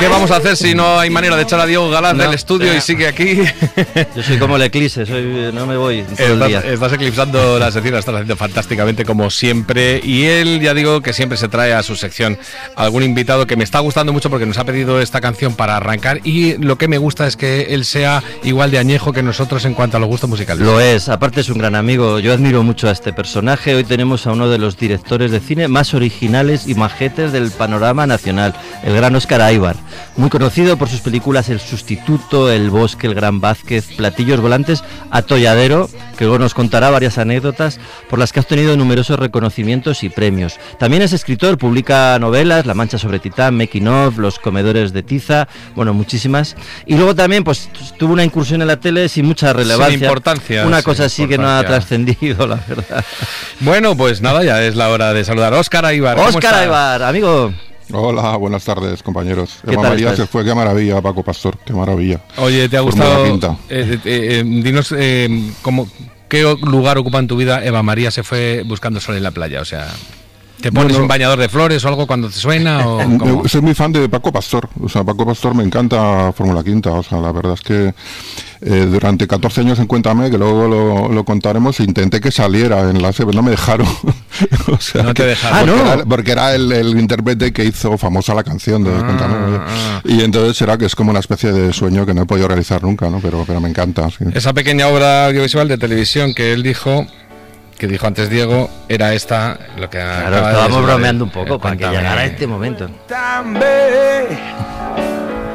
¿Qué vamos a hacer si no hay manera de echar a Diego Galán del estudio y sigue aquí? Yo soy como el eclipse, no me voy todo el día. Estás eclipsando la sección, la estás haciendo fantásticamente como siempre. Y él, ya digo, que siempre se trae a su sección algún invitado que me está gustando mucho porque nos ha pedido esta canción para arrancar. Y lo que me gusta es que él sea igual de añejo que nosotros en cuanto a los gustos musicales. Lo es, aparte es un gran amigo. Yo admiro mucho a este personaje. Hoy tenemos a uno de los directores de cine más originales y majetes del panorama nacional, el gran Óscar Aybar, muy conocido por sus películas El Sustituto, El Bosque, El Gran Vázquez, Platillos Volantes, Atolladero, que luego nos contará varias anécdotas por las que ha obtenido numerosos reconocimientos y premios. También es escritor, publica novelas, La Mancha sobre Titán, Making of, Los Comedores de Tiza, bueno, muchísimas. Y luego también pues tuvo una incursión en la tele sin mucha relevancia. Sin importancia. Una cosa así que no ha trascendido, la verdad. Bueno, pues nada, ya es la hora de saludar a Óscar Aybar. Óscar Aybar, amigo. Hola, buenas tardes, compañeros. ¿Qué Eva tal María estás? se fue, qué maravilla, Paco Pastor, qué maravilla. Oye, ¿te ha gustado? Dinos qué lugar ocupa en tu vida Eva María se fue buscando sol en la playa, o sea... ¿Te pones un bañador de flores o algo cuando te suena? ¿O soy muy fan de Paco Pastor. O sea, Paco Pastor me encanta Fórmula Quinta. O sea, la verdad es que durante 14 años en Cuéntame, que luego lo contaremos, intenté que saliera en la serie, pero no me dejaron. O sea, no te dejaron. Porque era el intérprete que hizo famosa la canción de Cuéntame. Y entonces será que es como una especie de sueño que no he podido realizar nunca, ¿no? Pero me encanta. Sí. Esa pequeña obra audiovisual de televisión que él dijo... que dijo antes Diego, era esta lo que claro, estábamos bromeando un poco para que llegara este momento.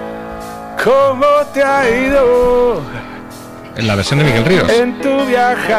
¿Cómo te ha ido? En la versión de Miguel Ríos. En tu viaje